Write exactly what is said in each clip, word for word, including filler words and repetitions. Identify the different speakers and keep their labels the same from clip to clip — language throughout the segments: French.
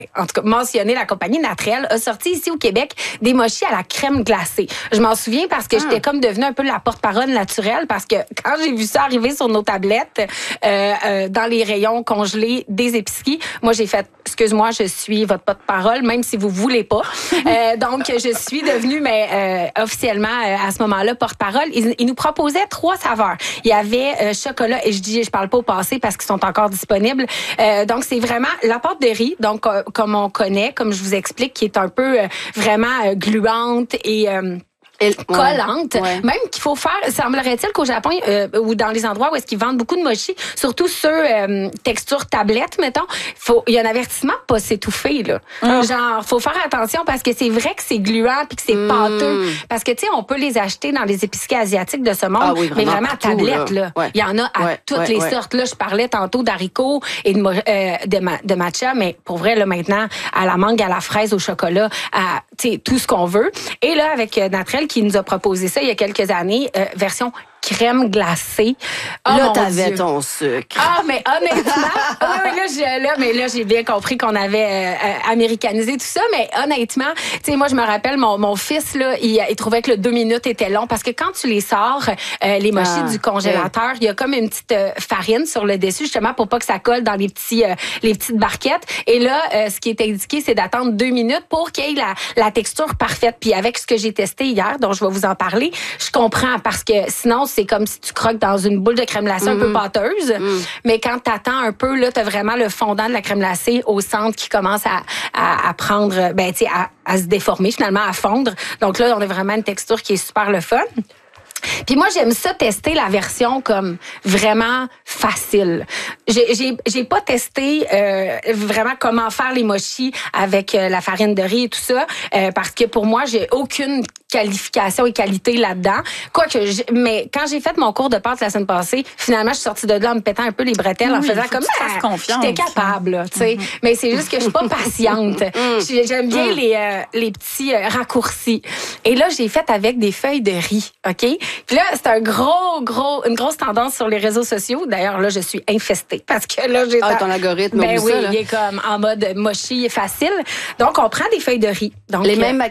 Speaker 1: en tout cas, mentionner la compagnie Natrel, a sorti ici au Québec des mochis à la crème glacée. Je m'en souviens parce que ah. j'étais comme devenue un peu la porte-parole naturelle parce que quand j'ai vu ça arriver sur nos tablettes euh, euh, dans les rayons congelés des épiceries, moi j'ai fait excuse-moi, je suis votre porte-parole même si vous voulez pas. euh, donc je suis devenue mais euh, officiellement euh, à ce moment-là porte-parole. Ils, ils nous proposaient trois saveurs. Il y avait euh, chocolat et je dis je parle pas au passé parce qu'ils sont encore disponibles. Euh, donc c'est vraiment la pâte de riz donc euh, comme on connaît, comme je vous explique, qui est un peu euh, vraiment euh, gluante et euh, collante, ouais, ouais. Même qu'il faut faire, semblerait-il qu'au Japon euh, ou dans les endroits où est-ce qu'ils vendent beaucoup de mochis, surtout ceux euh, texture tablette, mettons, faut il y a un avertissement pas s'étouffer là. Mm. Genre faut faire attention parce que c'est vrai que c'est gluant puis que c'est mm. pâteux parce que tu sais on peut les acheter dans les épiceries asiatiques de ce monde, ah oui, vraiment, mais vraiment à tablette là. là. Ouais. Il y en a à ouais, toutes ouais, les ouais. sortes là, je parlais tantôt d'haricots et de euh, de, ma, de matcha, mais pour vrai là maintenant à la mangue, à la fraise, au chocolat, à tu sais tout ce qu'on veut. Et là avec euh, Natrel qui nous a proposé ça il y a quelques années, euh, version crème glacée.
Speaker 2: Oh, là, t'avais ton sucre.
Speaker 1: Ah, mais honnêtement, oui, oui, là, je, là, mais là, j'ai bien compris qu'on avait euh, américanisé tout ça, mais honnêtement, tu sais, moi, je me rappelle, mon, mon fils, là, il, il trouvait que le deux minutes était long parce que quand tu les sors, euh, les mochis ah, du congélateur, il y a comme une petite euh, farine sur le dessus, justement, pour pas que ça colle dans les petits, euh, les petites barquettes. Et là, euh, ce qui est indiqué, c'est d'attendre deux minutes pour qu'il y ait la, la texture parfaite. Puis avec ce que j'ai testé hier, dont je vais vous en parler, je comprends parce que sinon, c'est comme si tu croques dans une boule de crème glacée mmh. un peu pâteuse. Mmh. Mais quand t'attends un peu, là, t'as vraiment le fondant de la crème glacée au centre qui commence à, à, à prendre, ben, tu sais, à, à se déformer, finalement, à fondre. Donc là, on a vraiment une texture qui est super le fun. Puis moi, j'aime ça tester la version comme vraiment facile. J'ai, j'ai, j'ai pas testé euh, vraiment comment faire les mochis avec euh, la farine de riz et tout ça, euh, parce que pour moi, j'ai aucune qualification et qualité là-dedans. Quoique, je, mais quand j'ai fait mon cours de pâte la semaine passée, finalement, je suis sortie de là en me pétant un peu les bretelles, oui, en faisant comme ça. J'étais capable, tu sais. Mm-hmm. Mais c'est juste que je suis pas patiente. J'aime bien mm. les euh, les petits euh, raccourcis. Et là, j'ai fait avec des feuilles de riz, OK? Puis là, c'est un gros, gros, une grosse tendance sur les réseaux sociaux. D'ailleurs, là, je suis infestée parce que là, j'ai...
Speaker 2: Ah, ton algorithme,
Speaker 1: ben oui,
Speaker 2: ça, là.
Speaker 1: Il est comme en mode mochi facile. Donc, on prend des feuilles de riz. Donc,
Speaker 2: les mêmes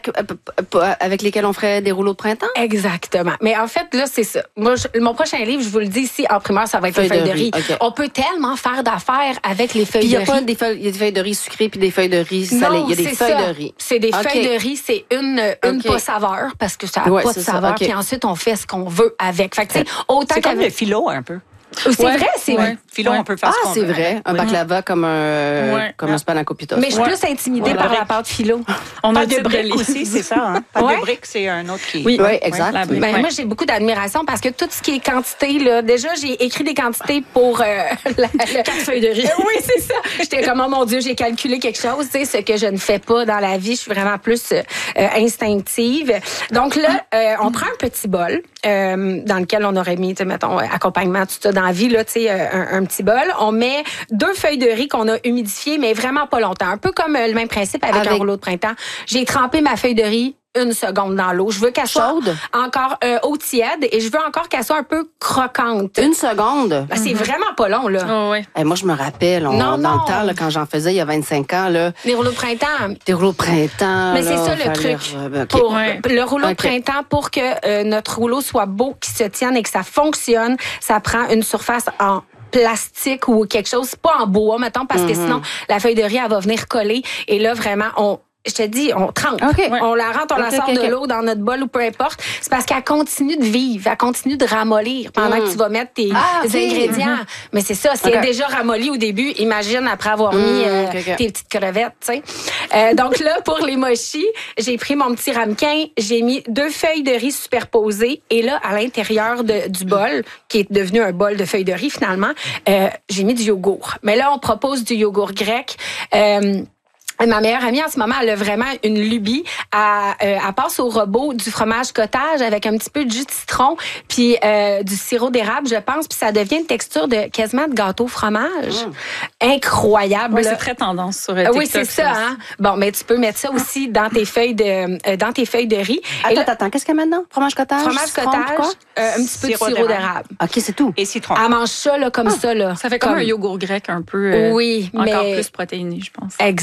Speaker 2: avec lesquelles on ferait des rouleaux de printemps?
Speaker 1: Exactement. Mais en fait, là, c'est ça. Moi, je, mon prochain livre, je vous le dis ici, en primaire, ça va être feuilles les feuilles de, de riz. riz. Okay. On peut tellement faire d'affaires avec les feuilles
Speaker 2: puis
Speaker 1: de riz.
Speaker 2: Il y a pas des feuilles, il y a des feuilles de riz sucrées puis des feuilles de riz salées. Il y a des feuilles
Speaker 1: ça.
Speaker 2: de riz.
Speaker 1: C'est des okay. feuilles de riz. C'est une, une
Speaker 2: okay.
Speaker 1: pas saveur parce que ça n'a ouais, pas de saveur. Okay. Puis ensuite, on fait ce qu'on veut avec. Fait que, tu sais, autant
Speaker 3: c'est comme le philo un peu.
Speaker 1: C'est ouais, vrai, c'est
Speaker 3: ouais. Philo,
Speaker 1: ouais.
Speaker 3: on peut faire
Speaker 2: ah,
Speaker 3: ce qu'on
Speaker 2: c'est
Speaker 3: veut.
Speaker 2: vrai. Un baklava comme un, ouais. comme un spanakopita.
Speaker 1: Mais je suis ouais. plus intimidée ouais. par la pâte philo.
Speaker 3: On a des briques aussi, c'est ça. Hein? Pas
Speaker 1: ouais.
Speaker 3: de briques, c'est un autre qui...
Speaker 2: Oui, ouais, exact.
Speaker 1: Ouais, ben, ouais. Moi, j'ai beaucoup d'admiration parce que tout ce qui est quantité, là, déjà, j'ai écrit des quantités pour... Euh, la, la...
Speaker 3: Quatre feuilles de riz.
Speaker 1: Oui, c'est ça. J'étais comme, oh mon Dieu, j'ai calculé quelque chose, tu sais, ce que je ne fais pas dans la vie. Je suis vraiment plus euh, instinctive. Donc là, euh, on prend un petit bol euh, dans lequel on aurait mis, mettons, accompagnement, tout ça dans la vie, là, tu sais, Un, un petit bol. On met deux feuilles de riz qu'on a humidifiées, mais vraiment pas longtemps. Un peu comme le même principe avec, avec... un rouleau de printemps. J'ai trempé ma feuille de riz une seconde dans l'eau. Je veux qu'elle soit
Speaker 2: chaude,
Speaker 1: encore euh, eau tiède et je veux encore qu'elle soit un peu croquante.
Speaker 2: Une seconde?
Speaker 1: Ben, c'est mm-hmm. vraiment pas long, là.
Speaker 3: Oh, oui.
Speaker 2: hey, moi, je me rappelle, on, non, dans non. le temps, là, quand j'en faisais il y a vingt-cinq ans, là.
Speaker 1: Les rouleaux de printemps.
Speaker 2: Des rouleaux de printemps.
Speaker 1: Mais
Speaker 2: là,
Speaker 1: c'est ça le truc.
Speaker 2: Okay.
Speaker 1: Pour,
Speaker 2: ouais.
Speaker 1: Le rouleau okay. de printemps, pour que euh, notre rouleau soit beau, qu'il se tienne et que ça fonctionne, ça prend une surface en plastique ou quelque chose, pas en bois, mettons, parce mm-hmm. que sinon, la feuille de riz, elle va venir coller. Et là, vraiment, on... Je te dis, on trempe. Okay. On la rentre, on okay, la sort okay, de okay. l'eau dans notre bol ou peu importe. C'est parce qu'elle continue de vivre, elle continue de ramollir pendant mm. que tu vas mettre tes ah, okay. ingrédients. Mm-hmm. Mais c'est ça, c'est okay. déjà ramolli au début. Imagine après avoir mm, mis euh, okay, okay. tes petites crevettes, tu sais. Euh, donc là, pour les mochis, j'ai pris mon petit ramequin, j'ai mis deux feuilles de riz superposées et là, à l'intérieur de, du bol, qui est devenu un bol de feuilles de riz finalement, euh, j'ai mis du yogourt. Mais là, on propose du yogourt grec. Euh, Ma meilleure amie, en ce moment, elle a vraiment une lubie. Elle, euh, elle passe au robot du fromage cottage avec un petit peu de jus de citron puis euh, du sirop d'érable, je pense. Puis ça devient une texture de quasiment de gâteau fromage. Mmh. Incroyable.
Speaker 3: Oui, c'est très tendance sur TikTok.
Speaker 1: Oui, c'est ça. Hein? Bon, mais tu peux mettre ça aussi dans tes feuilles de euh, dans tes feuilles de riz.
Speaker 2: Attends, là, attends, qu'est-ce qu'il y a maintenant? Fromage cottage?
Speaker 1: Fromage
Speaker 2: citron,
Speaker 1: cottage,
Speaker 2: quoi?
Speaker 1: Euh, un petit peu sirop de sirop d'érable.
Speaker 2: OK, c'est tout.
Speaker 3: Et citron.
Speaker 1: Elle mange ça là, comme ah, ça. Là,
Speaker 3: ça fait comme, comme un yogourt grec un peu... Euh,
Speaker 1: oui,
Speaker 3: encore
Speaker 1: mais...
Speaker 3: plus protéiné, je pense.
Speaker 1: Exact. Okay.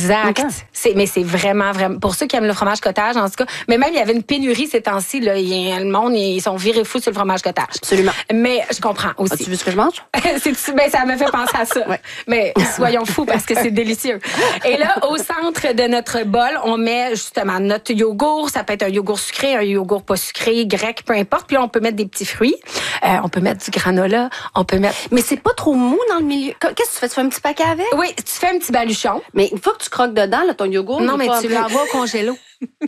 Speaker 1: C'est, mais c'est vraiment, vraiment... Pour ceux qui aiment le fromage cottage, en tout cas. Mais même, il y avait une pénurie ces temps-ci. Là, il y a, le monde, ils sont virés fous sur le fromage cottage.
Speaker 2: Absolument.
Speaker 1: Mais je comprends aussi.
Speaker 2: As-tu vu ce que je mange?
Speaker 1: c'est, ben, ça me fait penser à ça.
Speaker 2: Ouais.
Speaker 1: Mais soyons fous parce que c'est délicieux. Et là, au centre de notre bol, on met justement notre yogourt. Ça peut être un yogourt sucré, un yogourt pas sucré, grec, peu importe. Puis là, on peut mettre des petits fruits. Euh, on peut mettre du granola. On peut mettre...
Speaker 2: Mais c'est pas trop mou dans le milieu. Qu'est-ce que tu fais? Tu fais un petit paquet avec?
Speaker 1: Oui, tu fais un petit baluchon.
Speaker 2: Mais une fois que tu croques dedans, là, ton yogourt...
Speaker 1: Non, mais
Speaker 2: pas
Speaker 1: tu l'envoies au congélo.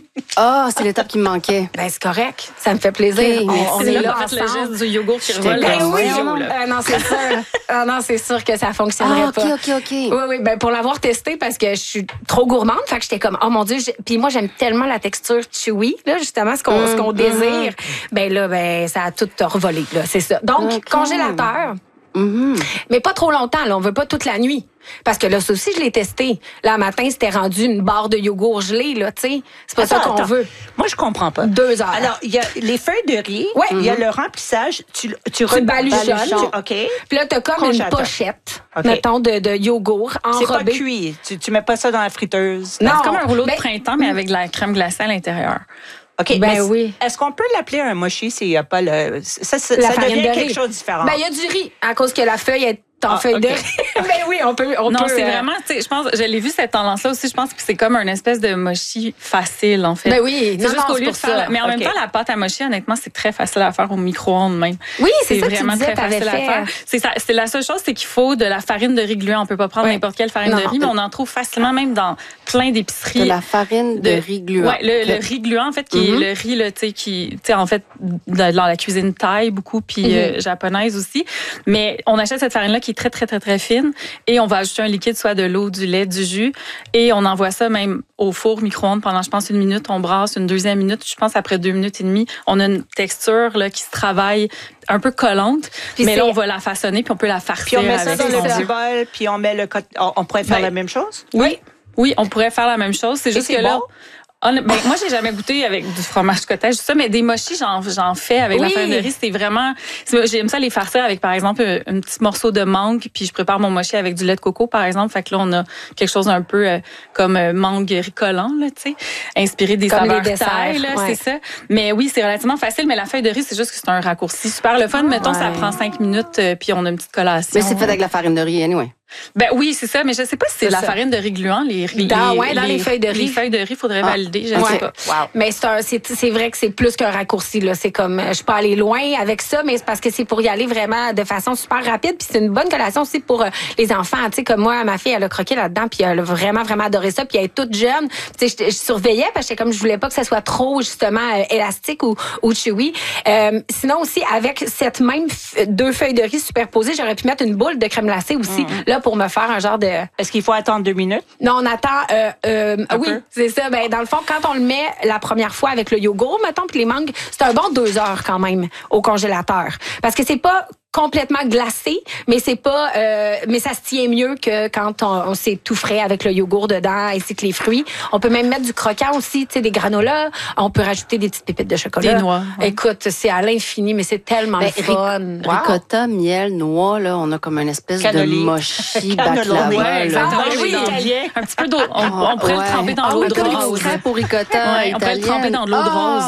Speaker 2: Ah, c'est l'étape qui me manquait.
Speaker 1: Ben, c'est correct. Ça me fait plaisir.
Speaker 2: Okay,
Speaker 1: on, on
Speaker 3: c'est
Speaker 1: est
Speaker 3: là,
Speaker 1: là
Speaker 3: pour mettre le
Speaker 1: ensemble.
Speaker 3: geste du yogourt qui
Speaker 2: J'étais
Speaker 3: revole.
Speaker 1: Ben
Speaker 2: comme,
Speaker 1: oui,
Speaker 2: voyons,
Speaker 1: non, euh, non, c'est sûr. Ah, non, c'est sûr que ça fonctionnerait
Speaker 2: Ah,
Speaker 1: pas.
Speaker 2: OK, OK, OK.
Speaker 1: Oui, oui, ben pour l'avoir testé parce que je suis trop gourmande, fait que j'étais comme oh mon dieu, j'ai... puis moi j'aime tellement la texture chewy là justement ce qu'on
Speaker 2: Mm,
Speaker 1: ce qu'on
Speaker 2: mm.
Speaker 1: désire. Ben là ben ça a tout revolé là, c'est ça. Donc
Speaker 2: Okay.
Speaker 1: congélateur.
Speaker 2: Mm-hmm.
Speaker 1: Mais pas trop longtemps, là, on veut pas toute la nuit. Parce que là, ça aussi, je l'ai testé. Là, matin, c'était rendu une barre de yogourt gelé, là, tu sais. C'est pas
Speaker 3: Attends,
Speaker 1: ça qu'on
Speaker 3: attends.
Speaker 1: veut.
Speaker 3: Moi, je comprends pas.
Speaker 1: Deux heures.
Speaker 3: Alors, il y a les feuilles de riz,
Speaker 1: Ouais.
Speaker 3: il y a le remplissage, tu, tu,
Speaker 1: Tu baluchonnes.
Speaker 3: baluchonnes, OK.
Speaker 1: Puis là, t'as comme une
Speaker 3: Congélateur.
Speaker 1: pochette,
Speaker 3: OK.
Speaker 1: mettons, de, de yogourt
Speaker 3: C'est pas
Speaker 1: enrobé.
Speaker 3: cuit. Tu, tu mets pas ça dans la friteuse.
Speaker 1: Non.
Speaker 3: C'est comme un rouleau
Speaker 1: Ben-
Speaker 3: de printemps, mais avec de la crème glacée à l'intérieur. OK.
Speaker 1: Ben
Speaker 3: mais
Speaker 1: oui.
Speaker 3: Est-ce qu'on peut l'appeler un mochi s'il n'y a pas le. Ça, ça,
Speaker 1: La
Speaker 3: ça
Speaker 1: farine
Speaker 3: devient
Speaker 1: de
Speaker 3: quelque
Speaker 1: riz.
Speaker 3: chose de différent.
Speaker 1: Ben, il y a du riz, à cause que la feuille est en
Speaker 3: Ah,
Speaker 1: feuille
Speaker 3: OK.
Speaker 1: de riz. Ben oui, on peut. On
Speaker 4: Non,
Speaker 1: peut,
Speaker 4: c'est
Speaker 1: euh,
Speaker 4: vraiment, tu sais, je pense, je l'ai vu cette tendance-là aussi. Je pense que c'est comme un espèce de mochi facile, en fait.
Speaker 1: Ben oui,
Speaker 4: C'est
Speaker 1: non,
Speaker 4: juste
Speaker 1: non,
Speaker 4: qu'au
Speaker 1: c'est
Speaker 4: lieu de
Speaker 1: pour
Speaker 4: faire.
Speaker 1: ça.
Speaker 4: la- Mais en même
Speaker 3: OK.
Speaker 4: temps, la pâte à mochi, honnêtement, c'est très facile à faire au micro-ondes même.
Speaker 1: Oui, c'est ça que tu
Speaker 4: vraiment
Speaker 1: disais,
Speaker 4: très
Speaker 1: t'avais
Speaker 4: facile à
Speaker 1: fait.
Speaker 4: faire. C'est ça, c'est la seule chose, c'est qu'il faut de la farine de riz gluant. On peut pas prendre
Speaker 1: Ouais.
Speaker 4: n'importe quelle farine
Speaker 1: Non,
Speaker 4: de riz,
Speaker 1: non.
Speaker 4: mais on en trouve facilement même dans plein d'épiceries.
Speaker 2: De la farine de, riz gluant.
Speaker 4: Ouais, le, le riz gluant, en fait, qui
Speaker 2: Mhm.
Speaker 4: est le riz, là, tu sais, qui, tu sais, en fait, dans la cuisine thaï, beaucoup, puis
Speaker 1: Mhm.
Speaker 4: euh, japonaise aussi. Mais on achète cette farine-là qui est très, très, très, très fine et on va ajouter un liquide, soit de l'eau, du lait, du jus, et on envoie ça même au four micro-ondes pendant, je pense, une minute. On brasse une deuxième minute. Je pense, après deux minutes et demie, on a une texture, là, qui se travaille un peu collante.
Speaker 1: Puis
Speaker 4: mais
Speaker 1: c'est-
Speaker 4: là, on va la façonner puis on peut la farcir
Speaker 3: Puis on met ça
Speaker 4: avec
Speaker 3: dans le
Speaker 4: son
Speaker 3: petit
Speaker 4: Dieu.
Speaker 3: bol, puis on met le. cot- On on pourrait faire
Speaker 4: Ben,
Speaker 3: la même chose?
Speaker 4: Oui. Oui, on pourrait faire la même chose. C'est
Speaker 3: Et
Speaker 4: juste
Speaker 3: c'est
Speaker 4: que là.
Speaker 3: bon?
Speaker 4: On- ben, moi, j'ai jamais goûté avec du fromage cottage, tout ça, mais des mochis, j'en, j'en fais avec
Speaker 1: Oui.
Speaker 4: la farine de riz. C'est vraiment, c'est- j'aime ça les farcir avec, par exemple, un, un petit morceau de mangue, puis je prépare mon mochi avec du lait de coco, par exemple. Fait que là, on a quelque chose un peu euh, comme euh, mangue ricolant, là, tu sais, inspiré des
Speaker 1: Comme les
Speaker 4: saveurs
Speaker 1: desserts,
Speaker 4: thaï, là,
Speaker 1: ouais.
Speaker 4: c'est ça. Mais oui, c'est relativement facile, mais la feuille de riz, c'est juste que c'est un raccourci super le fun. Mettons, ça
Speaker 2: ouais.
Speaker 4: prend cinq minutes, euh, puis on a une petite collation.
Speaker 2: Mais c'est fait avec la farine de riz, anyway.
Speaker 4: Ben oui, c'est ça, mais je sais pas si c'est
Speaker 1: C'est
Speaker 4: la
Speaker 1: ça.
Speaker 4: farine de riz gluant, les riz.
Speaker 1: Dans- ouais, dans les feuilles de riz.
Speaker 4: Les feuilles de riz, faudrait
Speaker 2: Ah.
Speaker 4: valider, je
Speaker 2: Ok.
Speaker 4: sais pas.
Speaker 3: Wow.
Speaker 1: Mais c'est, un, c'est, c'est vrai que c'est plus qu'un raccourci. Là. C'est comme, je suis pas allée loin avec ça, mais c'est parce que c'est pour y aller vraiment de façon super rapide. Puis c'est une bonne collation aussi pour euh, les enfants. Tu sais, comme moi, ma fille, elle a croqué là-dedans, puis elle a vraiment, vraiment adoré ça. Puis elle est toute jeune. Tu sais, je, je surveillais parce que j'étais comme, je voulais pas que ça soit trop, justement, euh, élastique ou, ou chewy. Euh, sinon aussi, avec cette même f- deux feuilles de riz superposées, j'aurais pu mettre une boule de crème glacée aussi, là, pour me faire un genre de...
Speaker 3: Est-ce qu'il faut attendre deux minutes?
Speaker 1: Non, on attend. Euh, euh,
Speaker 3: Un
Speaker 1: oui,
Speaker 3: peu.
Speaker 1: c'est ça. Ben, dans le fond, quand on le met la première fois avec le yogourt, mettons, puis les mangues, c'est un bon deux heures quand même au congélateur, parce que c'est pas complètement glacé, mais c'est pas, euh, mais ça se tient mieux que quand on, on c'est tout frais avec le yogourt dedans ainsi que les fruits. On peut même mettre du croquant aussi, tu sais, des granolas. On peut rajouter des petites pépites de chocolat.
Speaker 4: Des noix, ouais.
Speaker 1: Écoute, c'est à l'infini, mais c'est tellement
Speaker 2: Ben,
Speaker 1: le fun.
Speaker 2: Ricotta, miel, noix, là, on a comme une espèce
Speaker 3: Cannoli.
Speaker 2: de mochi
Speaker 3: Canneloni.
Speaker 2: baklava.
Speaker 4: Ouais,
Speaker 2: là.
Speaker 4: exactement.
Speaker 1: Ah, oui.
Speaker 4: Italien. Un petit peu d'eau. On, on pourrait
Speaker 2: Ouais.
Speaker 4: le tremper dans
Speaker 2: Ah
Speaker 4: l'eau
Speaker 2: oui,
Speaker 4: de
Speaker 2: comme des
Speaker 4: rose.
Speaker 2: petits crêpes au ricotta
Speaker 4: Ouais, on pourrait le
Speaker 2: italienne.
Speaker 4: tremper dans de l'eau de rose.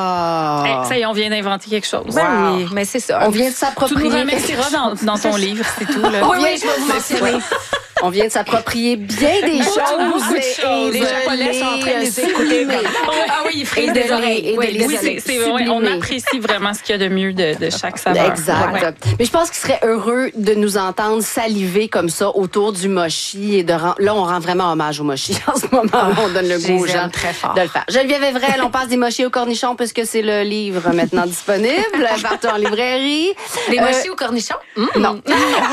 Speaker 2: Ah.
Speaker 4: Hey, ça y est, on vient d'inventer quelque chose.
Speaker 1: Ben
Speaker 3: Wow.
Speaker 1: oui, mais c'est ça.
Speaker 2: On vient de
Speaker 4: Tu nous
Speaker 2: s'approprier.
Speaker 4: remercieras dans, dans ton livre, c'est tout. Là.
Speaker 1: Oui, oui, je vais vous mentionner.
Speaker 2: On vient de s'approprier bien des choses.
Speaker 4: beaucoup de choses.
Speaker 2: et
Speaker 3: Les Japonais sont en train de les
Speaker 2: les
Speaker 3: écouter
Speaker 2: sublimer.
Speaker 1: Ah oui, ils
Speaker 2: Et
Speaker 1: frisent
Speaker 2: de
Speaker 1: des
Speaker 2: les-
Speaker 1: oreilles.
Speaker 2: et de
Speaker 1: Oui,
Speaker 2: les-
Speaker 1: désolé.
Speaker 4: Oui, c'est, c'est, ouais, on
Speaker 2: Sublimer.
Speaker 4: apprécie vraiment ce qu'il y a de mieux de, de chaque saveur.
Speaker 2: Exact.
Speaker 4: Ouais.
Speaker 2: Mais je pense qu'il serait heureux de nous entendre saliver comme ça autour du mochi. Et de ren- là, on rend vraiment hommage au mochi en ce moment. On donne le
Speaker 1: je
Speaker 2: goût aux
Speaker 1: les
Speaker 2: gens
Speaker 1: aime très fort.
Speaker 2: de le faire. Geneviève Evrel, on passe des mochis au cornichon puisque c'est le livre maintenant disponible partout en librairie.
Speaker 1: Des
Speaker 2: Euh,
Speaker 1: mochis au cornichon?
Speaker 2: Non.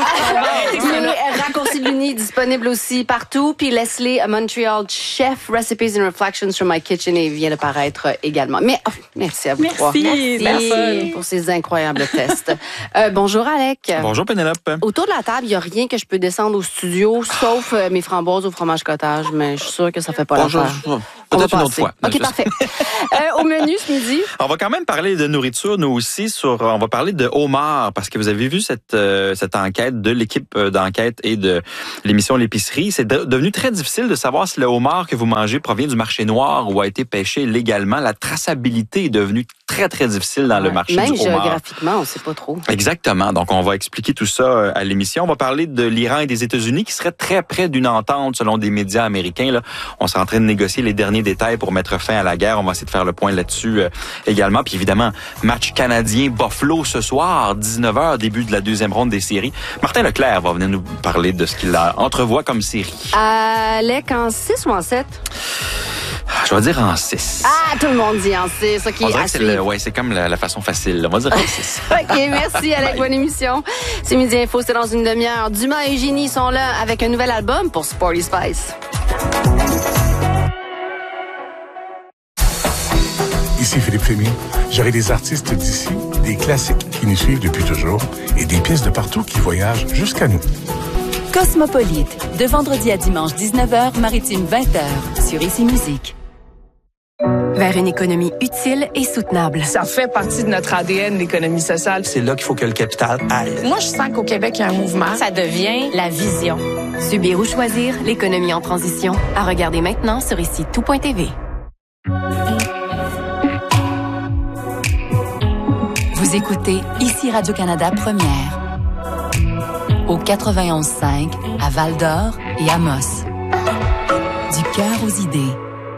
Speaker 2: Les raccourcis de l'Uni disponibles aussi partout. Puis Leslie, a Montreal Chef, Recipes and Reflections from My Kitchen, et vient de paraître également. Mais oh, merci à vous
Speaker 4: Merci,
Speaker 2: trois.
Speaker 4: merci.
Speaker 2: pour ces incroyables tests. Euh, bonjour Alec.
Speaker 5: Bonjour Pénélope.
Speaker 2: Autour de la table, il n'y a rien que je peux descendre au studio, sauf euh, mes framboises au fromage cottage, mais je suis sûre que ça fait pas
Speaker 5: Bonjour.
Speaker 2: l'affaire. On va
Speaker 5: Peut-être une autre
Speaker 2: passer.
Speaker 5: fois.
Speaker 2: OK, parfait. Euh, au menu ce midi,
Speaker 5: On va quand même parler de nourriture, nous aussi. Sur, on va parler de homard, parce que vous avez vu cette, euh, cette enquête de l'équipe d'enquête et de l'émission L'épicerie. C'est de, devenu très difficile de savoir si le homard que vous mangez provient du marché noir ou a été pêché légalement. La traçabilité est devenue très, très difficile dans ouais. le marché
Speaker 2: Même
Speaker 5: du homard.
Speaker 2: Même géographiquement, on ne sait pas trop.
Speaker 5: Exactement. Donc, on va expliquer tout ça à l'émission. On va parler de l'Iran et des États-Unis qui seraient très près d'une entente selon des médias américains. Là, on est en train de négocier les derniers détails pour mettre fin à la guerre. On va essayer de faire le point là-dessus euh, également. Puis évidemment, match canadien-Buffalo ce soir, dix-neuf heures, début de la deuxième ronde des séries. Martin Leclerc va venir nous parler de ce qu'il entrevoit comme série.
Speaker 2: Alec, en six ou en sept?
Speaker 5: Je vais dire en six.
Speaker 2: Ah, tout le monde dit en six. OK,
Speaker 5: on dirait que c'est, le, ouais, c'est comme la, la façon facile. On va dire en six.
Speaker 2: OK, merci, Alec. Bonne émission. C'est Midi Info, c'est dans une demi-heure. Dumas et Génie sont là avec un nouvel album pour Sporty Spice.
Speaker 6: Ici Philippe Fémy. J'aurai des artistes d'ici, des classiques qui nous suivent depuis toujours et des pièces de partout qui voyagent jusqu'à nous.
Speaker 7: Cosmopolite, de vendredi à dimanche dix-neuf heures, maritime vingt heures, sur Ici Musique. Vers une économie utile et soutenable.
Speaker 8: Ça fait partie de notre A D N, l'économie sociale.
Speaker 9: C'est là qu'il faut que le capital aille.
Speaker 8: Moi, je sens qu'au Québec, il y a un mouvement.
Speaker 7: Ça devient la vision. Subir ou choisir, l'économie en transition. À regarder maintenant sur ici tout point t v. Vous écoutez Ici Radio-Canada Première. Au quatre-vingt-onze cinq, à Val-d'Or et à Moss. Du cœur aux idées.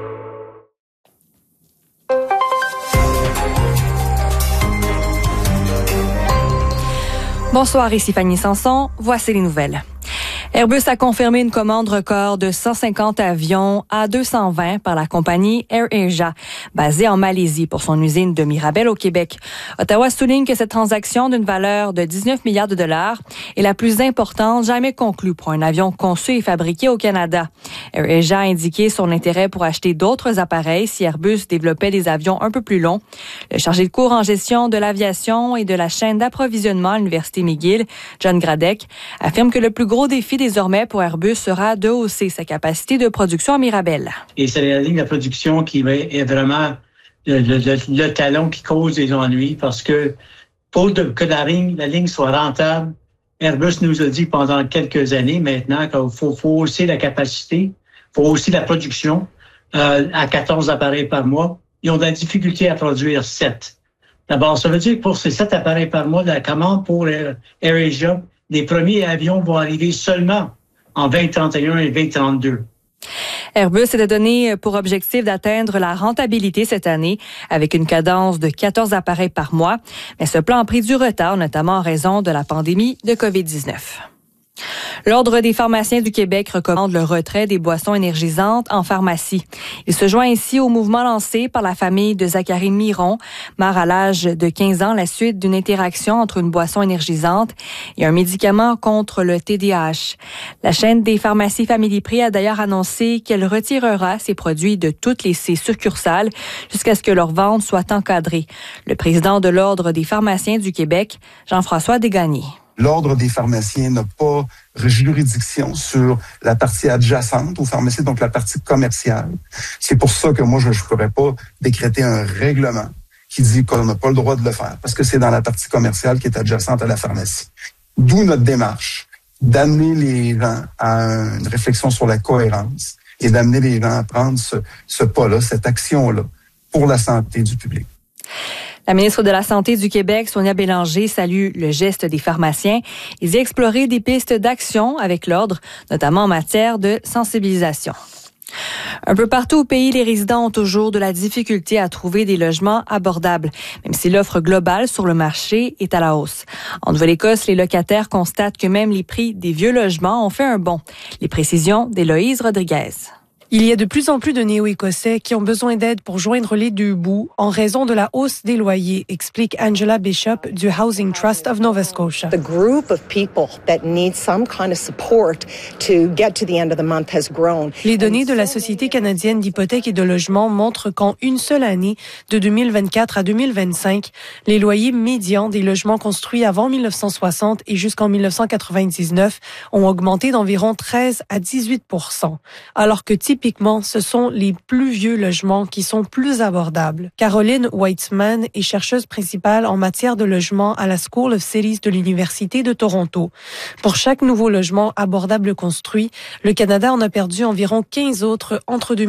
Speaker 10: Bonsoir, ici Fanny Sanson. Voici les nouvelles. Airbus a confirmé une commande record de cent cinquante avions A deux cent vingt par la compagnie AirAsia, basée en Malaisie pour son usine de Mirabel au Québec. Ottawa souligne que cette transaction d'une valeur de dix-neuf milliards de dollars est la plus importante jamais conclue pour un avion conçu et fabriqué au Canada. AirAsia a indiqué son intérêt pour acheter d'autres appareils si Airbus développait des avions un peu plus longs. Le chargé de cours en gestion de l'aviation et de la chaîne d'approvisionnement à l'Université McGill, John Gradek, affirme que le plus gros défi désormais pour Airbus sera de hausser sa capacité de production à Mirabel.
Speaker 11: Et c'est la ligne de production qui est vraiment le, le, le talon qui cause des ennuis parce que pour de, que la ligne, la ligne soit rentable, Airbus nous a dit pendant quelques années maintenant qu'il faut, faut hausser la capacité, il faut hausser la production euh, à quatorze appareils par mois. Ils ont de la difficulté à produire sept. D'abord, ça veut dire que pour ces sept appareils par mois, la commande pour AirAsia, les premiers avions vont arriver seulement en vingt trente et un et vingt trente-deux.
Speaker 10: Airbus s'était donné pour objectif d'atteindre la rentabilité cette année avec une cadence de quatorze appareils par mois. Mais ce plan a pris du retard, notamment en raison de la pandémie de covid dix-neuf. L'Ordre des pharmaciens du Québec recommande le retrait des boissons énergisantes en pharmacie. Il se joint ainsi au mouvement lancé par la famille de Zachary Miron, mort à l'âge de quinze ans, la suite d'une interaction entre une boisson énergisante et un médicament contre le T D A H. La chaîne des pharmacies Family Prix a d'ailleurs annoncé qu'elle retirera ces produits de toutes les ses succursales jusqu'à ce que leur vente soit encadrée. Le président de l'Ordre des pharmaciens du Québec, Jean-François Desgagnés.
Speaker 12: L'Ordre des pharmaciens n'a pas juridiction sur la partie adjacente aux pharmacies, donc la partie commerciale. C'est pour ça que moi, je ne pourrais pas décréter un règlement qui dit qu'on n'a pas le droit de le faire, parce que c'est dans la partie commerciale qui est adjacente à la pharmacie. D'où notre démarche d'amener les gens à une réflexion sur la cohérence et d'amener les gens à prendre ce, ce pas-là, cette action-là, pour la santé du public.
Speaker 10: La ministre de la Santé du Québec, Sonia Bélanger, salue le geste des pharmaciens et dit explorer des pistes d'action avec l'Ordre, notamment en matière de sensibilisation. Un peu partout au pays, les résidents ont toujours de la difficulté à trouver des logements abordables, même si l'offre globale sur le marché est à la hausse. En Nouvelle-Écosse, les locataires constatent que même les prix des vieux logements ont fait un bond. Les précisions d'Héloïse Rodriguez.
Speaker 13: Il y a de plus en plus de Néo-Écossais qui ont besoin d'aide pour joindre les deux bouts en raison de la hausse des loyers, explique Angela Bishop du Housing Trust of Nova Scotia.
Speaker 14: The group of people that need some kind of support to get to the end of the month has grown.
Speaker 13: Les données de la Société canadienne d'hypothèques et de logement montrent qu'en une seule année, de deux mille vingt-quatre à deux mille vingt-cinq, les loyers médians des logements construits avant dix-neuf cent soixante et jusqu'en dix-neuf cent quatre-vingt-dix-neuf ont augmenté d'environ treize à dix-huit pour cent, alors que typiquement typiquement, ce sont les plus vieux logements qui sont plus abordables. Caroline Weitzman est chercheuse principale en matière de logement à la School of Cities de l'Université de Toronto. Pour chaque nouveau logement abordable construit, le Canada en a perdu environ quinze autres entre deux